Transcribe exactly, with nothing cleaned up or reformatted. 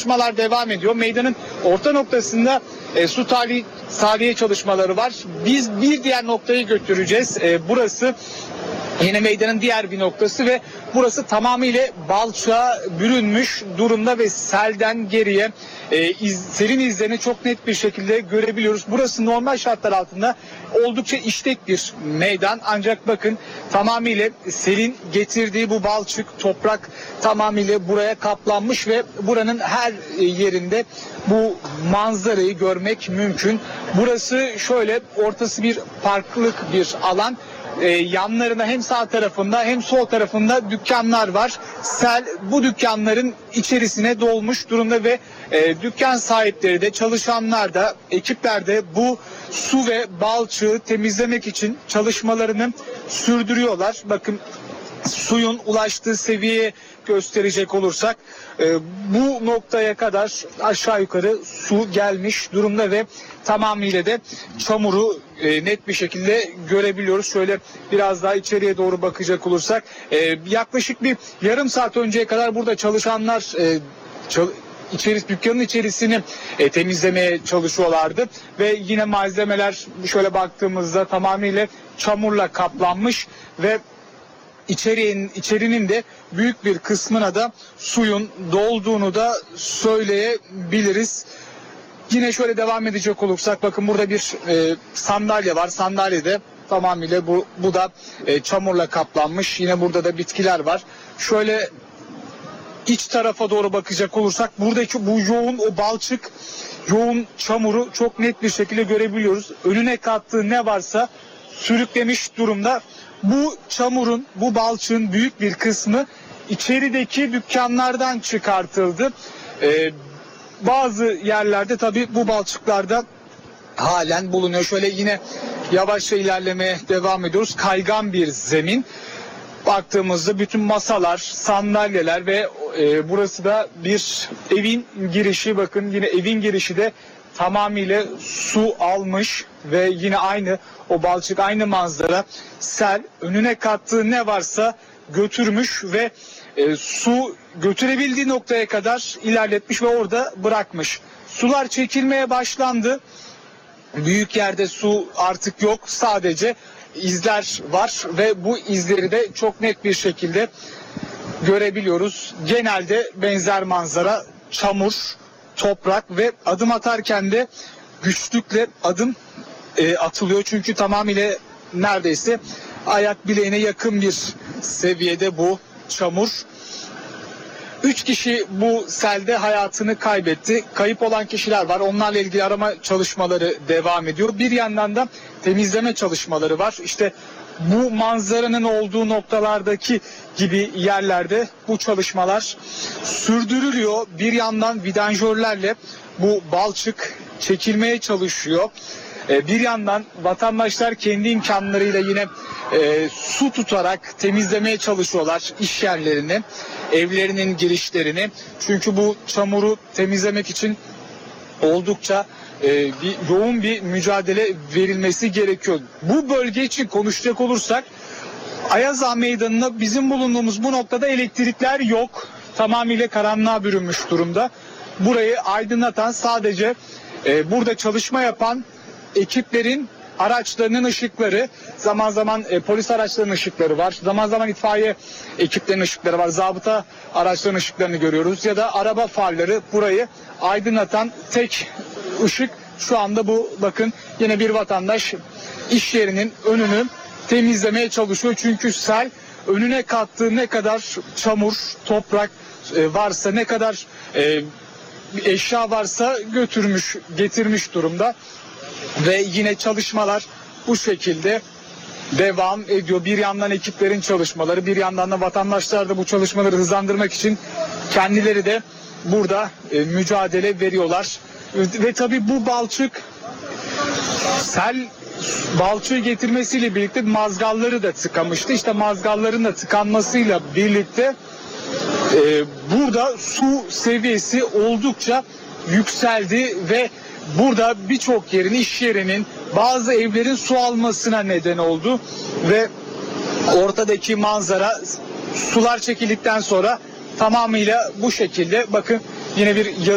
çalışmalar devam ediyor. Meydanın orta noktasında e, su tahliye, tahliye çalışmaları var. Biz bir diğer noktayı götüreceğiz. E, burası yine meydanın diğer bir noktası ve burası tamamıyla balçağa bürünmüş durumda ve selden geriye e, iz, selin izlerini çok net bir şekilde görebiliyoruz. Burası normal şartlar altında oldukça işlek bir meydan, ancak bakın tamamıyla selin getirdiği bu balçık toprak tamamıyla buraya kaplanmış ve buranın her yerinde bu manzarayı görmek mümkün. Burası şöyle, ortası bir parklık bir alan. Ee, yanlarında hem sağ tarafında hem sol tarafında dükkanlar var. Sel bu dükkanların içerisine dolmuş durumda ve e, dükkan sahipleri de, çalışanlar da, ekipler de bu su ve balçığı temizlemek için çalışmalarını sürdürüyorlar. Bakın, suyun ulaştığı seviyeye gösterecek olursak e, bu noktaya kadar aşağı yukarı su gelmiş durumda ve tamamıyla da çamuru e, net bir şekilde görebiliyoruz. Şöyle biraz daha içeriye doğru bakacak olursak e, yaklaşık bir yarım saat önceye kadar burada çalışanlar e, çal İçeri, dükkanın içerisini e, temizlemeye çalışıyorlardı ve yine malzemeler şöyle baktığımızda tamamıyla çamurla kaplanmış ve İçerinin, içerinin de büyük bir kısmına da suyun dolduğunu da söyleyebiliriz. Yine şöyle devam edecek olursak, bakın burada bir e, sandalye var. Sandalyede tamamıyla bu, bu da e, çamurla kaplanmış. Yine burada da bitkiler var. Şöyle iç tarafa doğru bakacak olursak buradaki bu yoğun o balçık, yoğun çamuru çok net bir şekilde görebiliyoruz. Önüne kattığı ne varsa sürüklemiş durumda. Bu çamurun, bu balçığın büyük bir kısmı içerideki dükkanlardan çıkartıldı. Ee, bazı yerlerde tabii bu balçıklarda halen bulunuyor. Şöyle yine yavaşça ilerlemeye devam ediyoruz. Kaygan bir zemin. Baktığımızda bütün masalar, sandalyeler ve e, burası da bir evin girişi. Bakın, yine evin girişi de tamamıyla su almış ve yine aynı o balçık, aynı manzara. Sel önüne kattığı ne varsa götürmüş ve e, su götürebildiği noktaya kadar ilerletmiş ve orada bırakmış. Sular çekilmeye başlandı. Büyük yerde su artık yok. Sadece izler var ve bu izleri de çok net bir şekilde görebiliyoruz. Genelde benzer manzara çamur, toprak ve adım atarken de güçlükle adım e, atılıyor. Çünkü tamamıyla neredeyse ayak bileğine yakın bir seviyede bu çamur. Üç kişi bu selde hayatını kaybetti. Kayıp olan kişiler var. Onlarla ilgili arama çalışmaları devam ediyor. Bir yandan da temizleme çalışmaları var. İşte bu manzaranın olduğu noktalardaki gibi yerlerde bu çalışmalar sürdürülüyor. Bir yandan vidanjörlerle bu balçık çekilmeye çalışıyor. Bir yandan vatandaşlar kendi imkanlarıyla yine e, su tutarak temizlemeye çalışıyorlar iş yerlerini, evlerinin girişlerini. Çünkü bu çamuru temizlemek için oldukça e, bir, yoğun bir mücadele verilmesi gerekiyor. Bu bölge için konuşacak olursak, Ayaz Ağa Meydanı'nda bizim bulunduğumuz bu noktada elektrikler yok. Tamamıyla karanlığa bürünmüş durumda. Burayı aydınlatan sadece e, burada çalışma yapan ekiplerin araçlarının ışıkları, zaman zaman e, polis araçlarının ışıkları var, zaman zaman itfaiye ekiplerinin ışıkları var, zabıta araçlarının ışıklarını görüyoruz ya da araba farları. Burayı aydınlatan tek ışık şu anda bu. Bakın, yine bir vatandaş iş yerinin önünü temizlemeye çalışıyor çünkü sel önüne kattığı ne kadar çamur, toprak e, varsa, ne kadar e, eşya varsa götürmüş, getirmiş durumda. Ve yine çalışmalar bu şekilde devam ediyor. Bir yandan ekiplerin çalışmaları, bir yandan da vatandaşlar da bu çalışmaları hızlandırmak için kendileri de burada e, mücadele veriyorlar. Ve tabii bu balçık, sel balçığı getirmesiyle birlikte mazgalları da tıkamıştı. İşte mazgalların da tıkanmasıyla birlikte e, burada su seviyesi oldukça yükseldi ve burada birçok yerin, iş yerinin, bazı evlerin su almasına neden oldu ve ortadaki manzara sular çekildikten sonra tamamıyla bu şekilde. Bakın, yine bir